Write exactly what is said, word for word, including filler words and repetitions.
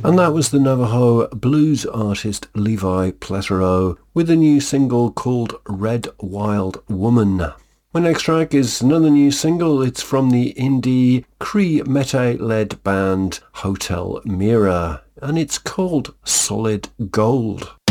And that was the Navajo blues artist Levi Pletereau with a new single called Red Wild Woman. My next track is another new single. It's from the indie Cree Mete-led band Hotel Mira, and it's called Solid Gold.